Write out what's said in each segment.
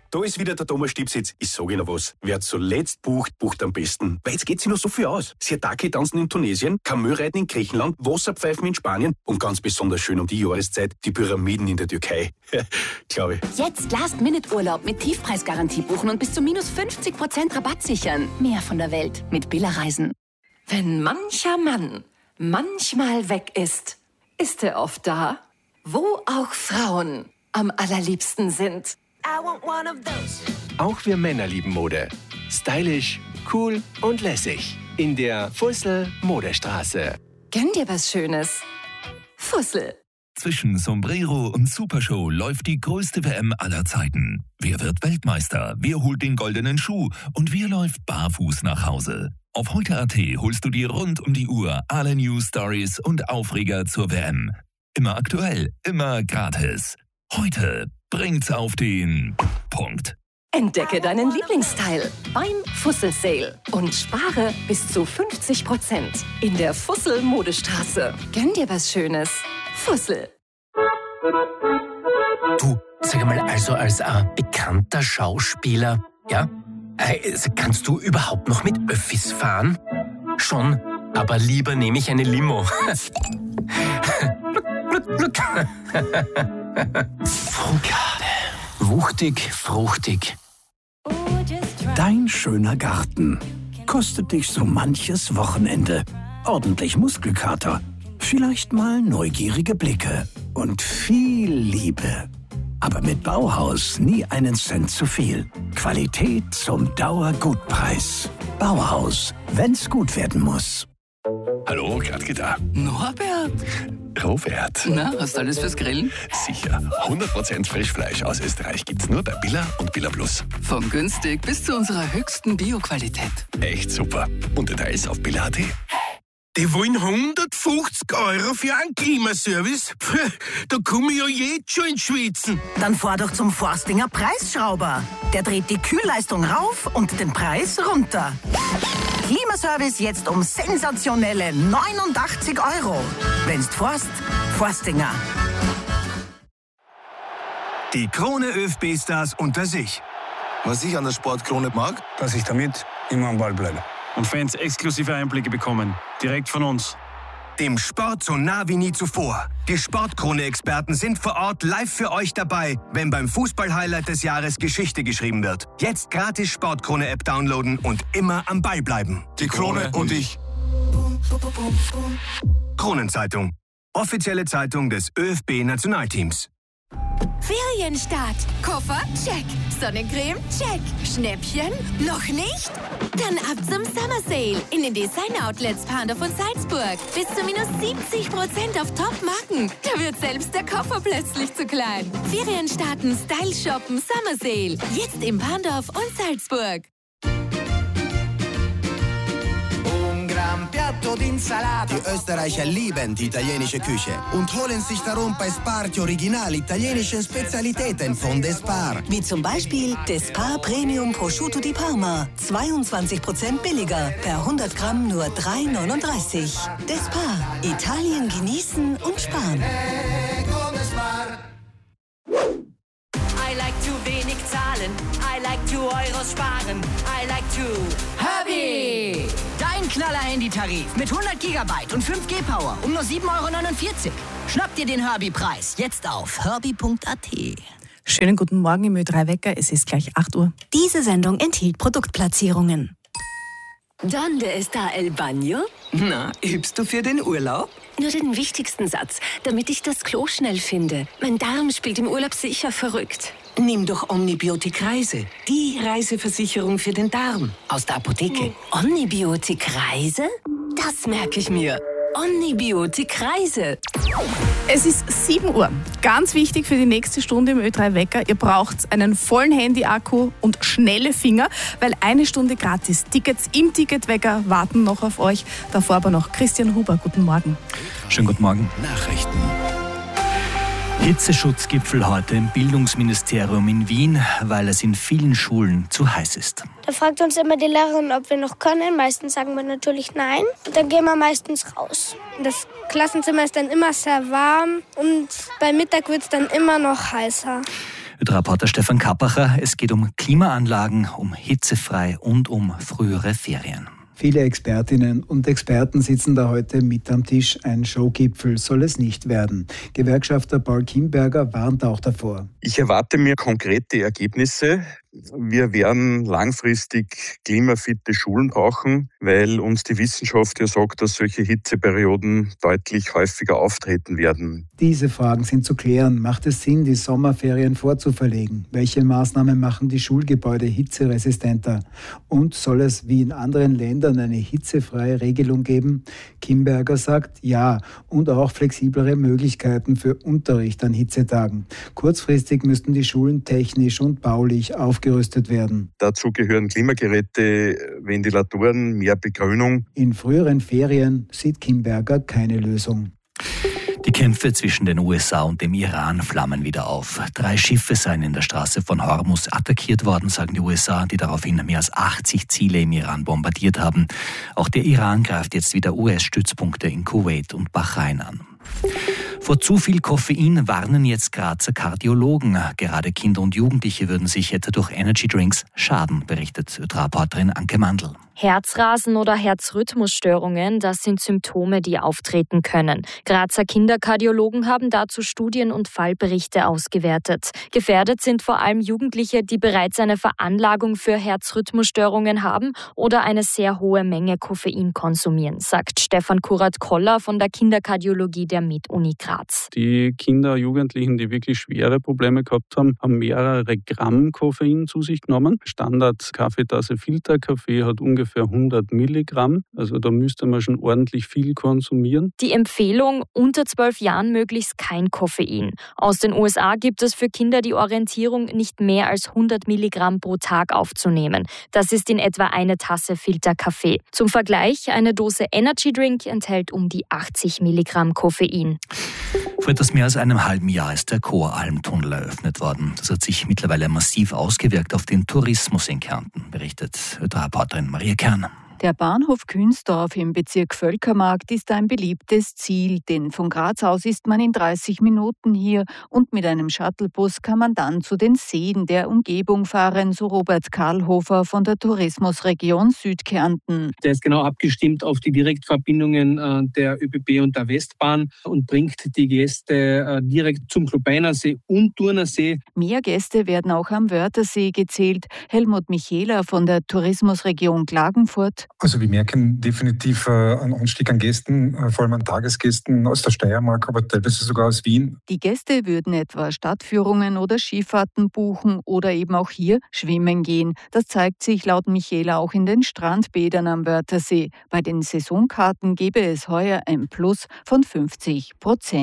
da ist wieder der Thomas Stipsitz. Ich sage Ihnen was, wer zuletzt bucht, bucht am besten. Weil jetzt geht sich noch so viel aus. Siatake tanzen in Tunesien, Kamelreiten in Griechenland, Wasserpfeifen in Spanien und ganz besonders schön um die Jahreszeit die Pyramiden in der Türkei. Glaube ich. Jetzt Last-Minute-Urlaub mit Tiefpreisgarantie buchen und bis zu minus 50% Rabatt sichern. Mehr von der Welt mit Billa Reisen. Wenn mancher Mann manchmal weg ist, ist er oft da, wo auch Frauen am allerliebsten sind. Auch wir Männer lieben Mode. Stylisch, cool und lässig. In der Fussel Modestraße. Gönn dir was Schönes. Fussel. Zwischen Sombrero und Supershow läuft die größte WM aller Zeiten. Wer wird Weltmeister? Wer holt den goldenen Schuh? Und wer läuft barfuß nach Hause? Auf heute.at holst du dir rund um die Uhr alle News, Stories und Aufreger zur WM. Immer aktuell, immer gratis. Heute bringt's auf den Punkt. Entdecke deinen Lieblingsteil beim Fussel Sale und spare bis zu 50% in der Fussel Modestraße. Gönn dir was Schönes. Fussel. Du, sag mal, also als bekannter Schauspieler, ja? Kannst du überhaupt noch mit Öffis fahren? Schon, aber lieber nehme ich eine Limo. Frugal. Wuchtig, fruchtig. Dein schöner Garten kostet dich so manches Wochenende. Ordentlich Muskelkater, vielleicht mal neugierige Blicke und viel Liebe. Aber mit Bauhaus nie einen Cent zu viel. Qualität zum Dauergutpreis. Bauhaus, wenn's gut werden muss. Hallo, Gradke da. Norbert? Robert. Na, hast du alles fürs Grillen? Sicher. 100% Frischfleisch aus Österreich gibt's nur bei Billa und Billa Plus. Von günstig bis zu unserer höchsten Bio-Qualität. Echt super. Und Details auf Billa.at. Die wollen 150 € für einen Klimaservice? Da komme ich ja jetzt schon ins Schwitzen. Dann fahr doch zum Forstinger Preisschrauber. Der dreht die Kühlleistung rauf und den Preis runter. Klimaservice jetzt um sensationelle 89 €. Wenn's fährst, Forstinger. Die Krone ÖFB-Stars unter sich. Was ich an der Sportkrone mag, dass ich damit immer am Ball bleibe. Und Fans exklusive Einblicke bekommen. Direkt von uns. Dem Sport so nah wie nie zuvor. Die Sportkrone-Experten sind vor Ort live für euch dabei, wenn beim Fußball-Highlight des Jahres Geschichte geschrieben wird. Jetzt gratis Sportkrone-App downloaden und immer am Ball bleiben. Die Krone und ich. Kronenzeitung. Offizielle Zeitung des ÖFB-Nationalteams. Ferienstart. Koffer? Check. Sonnencreme? Check. Schnäppchen? Noch nicht? Dann ab zum Summer Sale in den Design-Outlets Pandorf und Salzburg. Bis zu minus 70% auf Top-Marken. Da wird selbst der Koffer plötzlich zu klein. Ferienstarten, Style shoppen, Summer Sale. Jetzt in Pandorf und Salzburg. Die Österreicher lieben die italienische Küche und holen sich darum bei Spar die original italienischen Spezialitäten von Despar. Wie zum Beispiel Despar Premium Prosciutto di Parma. 22% billiger. Per 100 Gramm nur 3,39. Despar. Italien genießen und sparen. I like to wenig zahlen. I like to Euros sparen. I like to Herbie! Dein Knaller-Handy-Tarif mit 100 GB und 5G Power um nur 7,49 €. Schnapp dir den Herbie-Preis jetzt auf herbie.at. Schönen guten Morgen im Ö3 Wecker. Es ist gleich 8 Uhr. Diese Sendung enthielt Produktplatzierungen. ¿Dónde está el baño? Na, übst du für den Urlaub? Nur den wichtigsten Satz, damit ich das Klo schnell finde. Mein Darm spielt im Urlaub sicher verrückt. Nimm doch Omnibiotik Reise. Die Reiseversicherung für den Darm. Aus der Apotheke. Omnibiotik Reise? Das merke ich mir. Omnibiotik Reise. Es ist 7 Uhr. Ganz wichtig für die nächste Stunde im Ö3 Wecker. Ihr braucht einen vollen Handy-Akku und schnelle Finger, weil 1 Stunde gratis Tickets im Ticketwecker warten noch auf euch. Davor aber noch Christian Huber. Guten Morgen. Schönen guten Morgen. Nachrichten. Hitzeschutzgipfel heute im Bildungsministerium in Wien, weil es in vielen Schulen zu heiß ist. Da fragt uns immer die Lehrerin, ob wir noch können. Meistens sagen wir natürlich nein. Und dann gehen wir meistens raus. Das Klassenzimmer ist dann immer sehr warm und bei Mittag wird es dann immer noch heißer. Reporter Stefan Kappacher, es geht um Klimaanlagen, um hitzefrei und um frühere Ferien. Viele Expertinnen und Experten sitzen da heute mit am Tisch. Ein Showgipfel soll es nicht werden. Gewerkschafter Paul Kimberger warnt auch davor. Ich erwarte mir konkrete Ergebnisse. Wir werden langfristig klimafitte Schulen brauchen, weil uns die Wissenschaft ja sagt, dass solche Hitzeperioden deutlich häufiger auftreten werden. Diese Fragen sind zu klären. Macht es Sinn, die Sommerferien vorzuverlegen? Welche Maßnahmen machen die Schulgebäude hitzeresistenter? Und soll es wie in anderen Ländern eine hitzefreie Regelung geben? Kimberger sagt ja und auch flexiblere Möglichkeiten für Unterricht an Hitzetagen. Kurzfristig müssten die Schulen technisch und baulich aufgerüstet werden. Dazu gehören Klimageräte, Ventilatoren, mehr Begrünung. In früheren Ferien sieht Kimberger keine Lösung. Die Kämpfe zwischen den USA und dem Iran flammen wieder auf. 3 Schiffe seien in der Straße von Hormuz attackiert worden, sagen die USA, die daraufhin mehr als 80 Ziele im Iran bombardiert haben. Auch der Iran greift jetzt wieder US-Stützpunkte in Kuwait und Bahrain an. Vor zu viel Koffein warnen jetzt Grazer Kardiologen. Gerade Kinder und Jugendliche würden sich etwa durch Energydrinks schaden, berichtet Reporterin Anke Mandl. Herzrasen oder Herzrhythmusstörungen, das sind Symptome, die auftreten können. Grazer Kinderkardiologen haben dazu Studien und Fallberichte ausgewertet. Gefährdet sind vor allem Jugendliche, die bereits eine Veranlagung für Herzrhythmusstörungen haben oder eine sehr hohe Menge Koffein konsumieren, sagt Stefan Kurat-Koller von der Kinderkardiologie der MIT-Uni Graz. Die Kinder, Jugendlichen, die wirklich schwere Probleme gehabt haben, haben mehrere Gramm Koffein zu sich genommen. Standard-Kaffeetasse Filterkaffee hat ungefähr 100 Milligramm. Also da müsste man schon ordentlich viel konsumieren. Die Empfehlung, unter 12 Jahren möglichst kein Koffein. Aus den USA gibt es für Kinder die Orientierung, nicht mehr als 100 Milligramm pro Tag aufzunehmen. Das ist in etwa eine Tasse Filterkaffee. Zum Vergleich, eine Dose Energy Drink enthält um die 80 Milligramm Koffein. Vor etwas mehr als einem halben Jahr ist der Choralmtunnel eröffnet worden. Das hat sich mittlerweile massiv ausgewirkt auf den Tourismus in Kärnten, berichtet Reporterin Maria Kern. Der Bahnhof Künsdorf im Bezirk Völkermarkt ist ein beliebtes Ziel, denn von Graz aus ist man in 30 Minuten hier und mit einem Shuttlebus kann man dann zu den Seen der Umgebung fahren, so Robert Karlhofer von der Tourismusregion Südkärnten. Der ist genau abgestimmt auf die Direktverbindungen der ÖBB und der Westbahn und bringt die Gäste direkt zum Klubeinersee und Turnersee. Mehr Gäste werden auch am Wörthersee gezählt. Helmut Michela von der Tourismusregion Klagenfurt. Also wir merken definitiv einen Anstieg an Gästen, vor allem an Tagesgästen aus der Steiermark, aber teilweise sogar aus Wien. Die Gäste würden etwa Stadtführungen oder Skifahrten buchen oder eben auch hier schwimmen gehen. Das zeigt sich laut Michela auch in den Strandbädern am Wörthersee. Bei den Saisonkarten gebe es heuer ein Plus von 50%.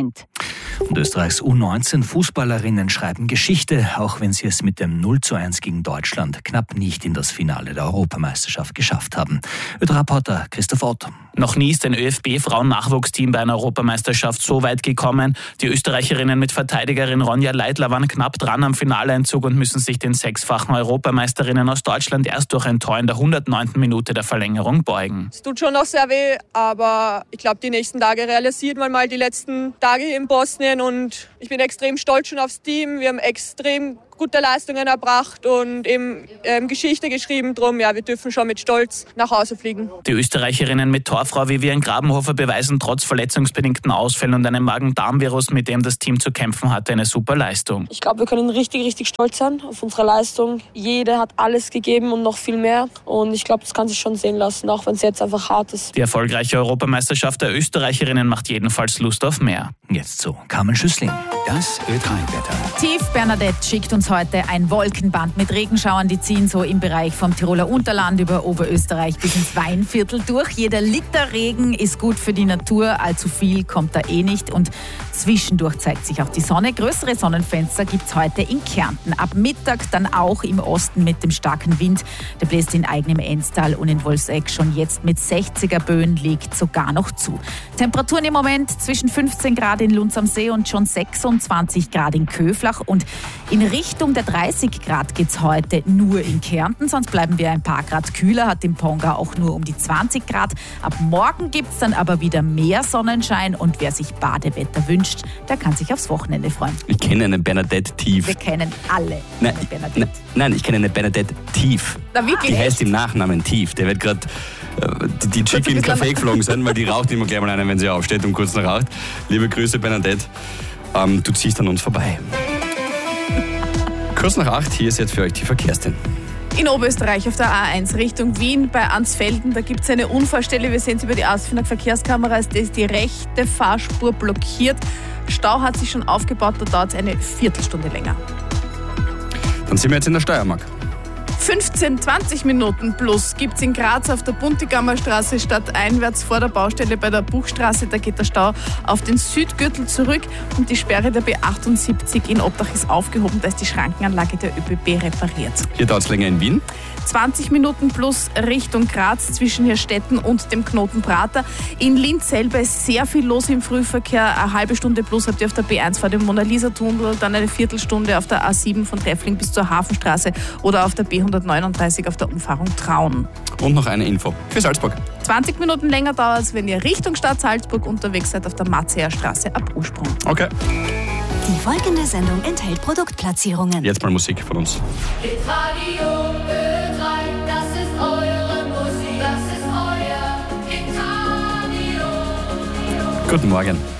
Und Österreichs U19-Fußballerinnen schreiben Geschichte, auch wenn sie es mit dem 0:1 gegen Deutschland knapp nicht in das Finale der Europameisterschaft geschafft haben. Reporter Christoph Ott. Noch nie ist ein ÖFB-Frauen-Nachwuchsteam bei einer Europameisterschaft so weit gekommen. Die Österreicherinnen mit Verteidigerin Ronja Leitler waren knapp dran am Finaleinzug und müssen sich den 6-fachen Europameisterinnen aus Deutschland erst durch ein Tor in der 109. Minute der Verlängerung beugen. Es tut schon noch sehr weh, aber ich glaube, die nächsten Tage realisiert man mal die letzten Tage hier in Bosnien und ich bin extrem stolz schon aufs Team. Wir haben extrem gute Leistungen erbracht und eben Geschichte geschrieben. Drum, ja, wir dürfen schon mit Stolz nach Hause fliegen. Die Österreicherinnen mit Torfrau Vivian Grabenhofer beweisen trotz verletzungsbedingten Ausfällen und einem Magen-Darm-Virus, mit dem das Team zu kämpfen hatte, eine super Leistung. Ich glaube, wir können richtig stolz sein auf unsere Leistung. Jede hat alles gegeben und noch viel mehr. Und ich glaube, das kann sich schon sehen lassen, auch wenn es jetzt einfach hart ist. Die erfolgreiche Europameisterschaft der Österreicherinnen macht jedenfalls Lust auf mehr. Jetzt so, Carmen Schüssling. Das Ö3-Wetter. Tief Bernadette schickt uns heute ein Wolkenband mit Regenschauern, die ziehen so im Bereich vom Tiroler Unterland über Oberösterreich bis ins Weinviertel durch. Jeder Liter Regen ist gut für die Natur, allzu viel kommt da eh nicht und zwischendurch zeigt sich auch die Sonne. Größere Sonnenfenster gibt es heute in Kärnten. Ab Mittag dann auch im Osten mit dem starken Wind. Der bläst in eigenem Enstal und in Wolfsegg schon jetzt mit 60er Böen liegt sogar noch zu. Temperaturen im Moment zwischen 15 Grad in Lunds am See und schon 6 26 Grad in Köflach und in Richtung der 30 Grad geht es heute nur in Kärnten, sonst bleiben wir ein paar Grad kühler, hat im Ponga auch nur um die 20 Grad. Ab morgen gibt es dann aber wieder mehr Sonnenschein und wer sich Badewetter wünscht, der kann sich aufs Wochenende freuen. Ich kenne eine Bernadette Tief. Wir kennen alle eine Bernadette. Nein, ich kenne eine Bernadette Tief. Na, wirklich? Die heißt im Nachnamen Tief. Der wird gerade die Chicky im Café geflogen sein, weil die raucht immer gleich mal einen, wenn sie aufsteht und kurz noch raucht. Liebe Grüße, Bernadette. Du ziehst an uns vorbei. Kurz nach 8, hier ist jetzt für euch die Verkehrstinn. In Oberösterreich auf der A1 Richtung Wien bei Ansfelden, da gibt es eine Unfallstelle. Wir sehen es über die Ausfinag Verkehrskameras. Da ist die rechte Fahrspur blockiert. Stau hat sich schon aufgebaut, da dauert es eine Viertelstunde länger. Dann sind wir jetzt in der Steiermark. 15-20 Minuten plus gibt es in Graz auf der Buntigammer Straße stadteinwärts vor der Baustelle bei der Buchstraße. Da geht der Stau auf den Südgürtel zurück und die Sperre der B78 in Obdach ist aufgehoben. Da ist die Schrankenanlage der ÖBB repariert. Hier dauert es länger in Wien. 20 Minuten plus Richtung Graz zwischen Hirstetten und dem Knoten Prater. In Linz selber ist sehr viel los im Frühverkehr. Eine halbe Stunde plus habt ihr auf der B1 vor dem Mona-Lisa-Tunnel, dann eine Viertelstunde auf der A7 von Treffling bis zur Hafenstraße oder auf der B139 auf der Umfahrung Traun. Und noch eine Info für Salzburg. 20 Minuten länger dauert es, wenn ihr Richtung Stadt Salzburg unterwegs seid auf der Matzeer Straße ab Ursprung. Okay. Die folgende Sendung enthält Produktplatzierungen. Jetzt mal Musik von uns. Radio Ö3, das ist eure Musik, das ist euer Hitradio. Guten Morgen.